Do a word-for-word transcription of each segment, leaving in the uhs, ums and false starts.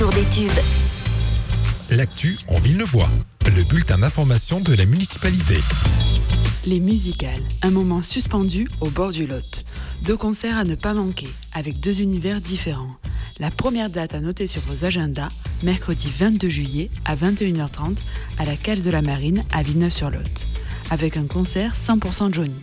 retour des tubes. L'actu en Villeneuvois, le bulletin d'information de la municipalité. Les musicales, un moment suspendu au bord du Lot. Deux concerts à ne pas manquer, avec deux univers différents. La première date à noter sur vos agendas, mercredi vingt-deux juillet à vingt et une heures trente à la Cale de la Marine à Villeneuve-sur-Lot, avec un concert cent pour cent Johnny.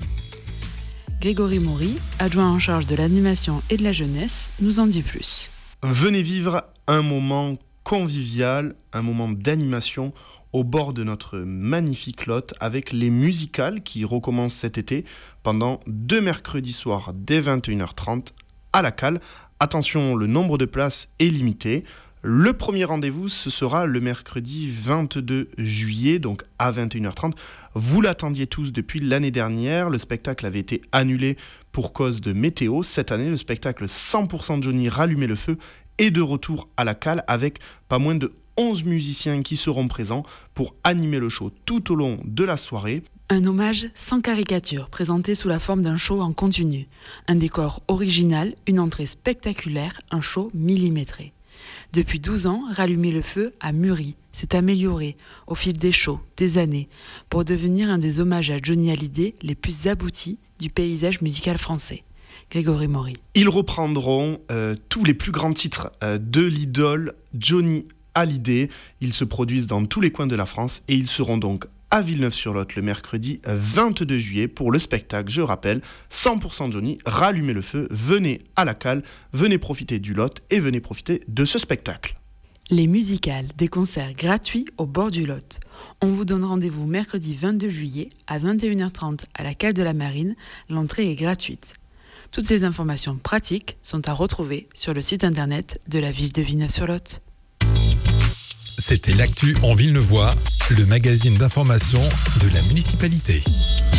Grégory Maury, adjoint en charge de l'animation et de la jeunesse, nous en dit plus. Venez vivre un moment convivial, un moment d'animation au bord de notre magnifique Lot avec les musicales qui recommencent cet été pendant deux mercredis soirs dès vingt et une heures trente à la Cale. Attention, le nombre de places est limité. Le premier rendez-vous, ce sera le mercredi vingt-deux juillet, donc à vingt et une heures trente. Vous l'attendiez tous depuis l'année dernière. Le spectacle avait été annulé pour cause de météo. Cette année, le spectacle cent pour cent Johnny Rallumer le feu est de retour à la Cale avec pas moins de onze musiciens qui seront présents pour animer le show tout au long de la soirée. Un hommage sans caricature, présenté sous la forme d'un show en continu. Un décor original, une entrée spectaculaire, un show millimétré. Depuis douze ans, Rallumer le feu a mûri, s'est amélioré au fil des shows, des années, pour devenir un des hommages à Johnny Hallyday les plus aboutis du paysage musical français. Grégory Maury. Ils reprendront euh, tous les plus grands titres euh, de l'idole Johnny Hallyday. Ils se produisent dans tous les coins de la France et ils seront donc à Villeneuve-sur-Lot le mercredi vingt-deux juillet pour le spectacle, je rappelle, cent pour cent Johnny, Rallumer le feu. Venez à la Cale, venez profiter du Lot et venez profiter de ce spectacle. Les musicales, des concerts gratuits au bord du Lot. On vous donne rendez-vous mercredi vingt-deux juillet à vingt et une heures trente à la Cale de la Marine. L'entrée est gratuite. Toutes les informations pratiques sont à retrouver sur le site internet de la ville de Villeneuve-sur-Lot. C'était l'actu en Villeneuvois, le magazine d'information de la municipalité.